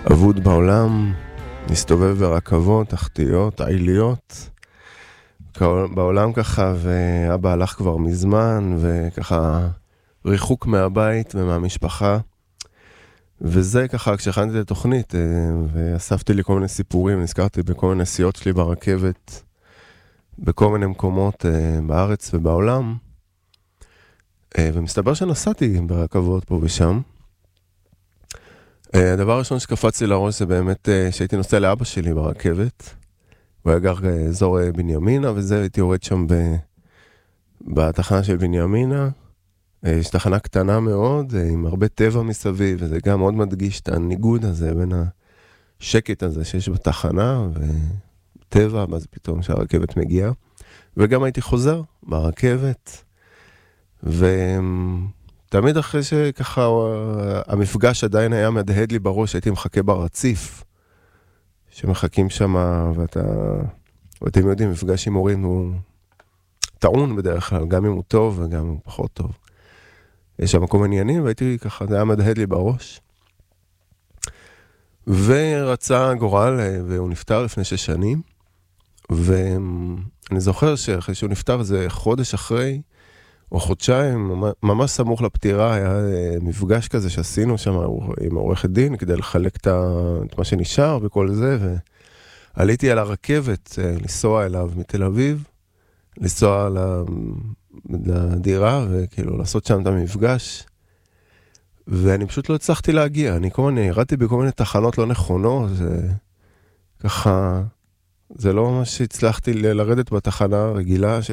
אבוד בעולם, מסתובב ברכבות, תחתיות, עיליות, בעולם ככה, ואבא הלך כבר מזמן, וככה ריחוק מהבית ומהמשפחה, וזה ככה כשהכנתי את התוכנית, ואספתי לי כל מיני סיפורים, נזכרתי בכל מיני נסיעות שלי ברכבת, בכל מיני מקומות בארץ ובעולם, ומסתבר שנסעתי ברכבות פה ושם. הדבר הראשון שקפץ לי לראש זה באמת שהייתי נוסע לאבא שלי ברכבת, הוא היה גר אזור בנימינה, וזה הייתי יורד שם בתחנה של בנימינה, יש תחנה קטנה מאוד, עם הרבה טבע מסביב, וזה גם מאוד מדגיש את הניגוד הזה בין השקט הזה שיש בתחנה, וטבע, אז פתאום שהרכבת מגיעה, וגם הייתי חוזר ברכבת, תמיד אחרי שככה המפגש עדיין היה לי בראש, הייתי מחכה ברציף, שמחכים שם, ואתם יודעים, מפגש עם הורים הוא טעון בדרך כלל, גם אם הוא טוב וגם אם הוא פחות טוב. יש שם מקום עניינים, והייתי ככה, זה היה מדהד לי בראש. ורצה גורל, והוא נפטר לפני 6 שנים, ואני זוכר שאחרי שהוא נפטר, זה חודש אחרי, או חודשיים, ממש סמוך לפטירה, היה מפגש כזה שעשינו שם עם עורכת דין, כדי לחלק את מה שנשאר וכל זה, ועליתי על הרכבת, לנסוע אליו מתל אביב, לנסוע לדירה, וכאילו לעשות שם את המפגש, ואני פשוט לא הצלחתי להגיע, אני כל מיני, ירדתי בכל מיני תחנות לא נכונות, ככה, זה לא ממש שהצלחתי לרדת בתחנה הרגילה של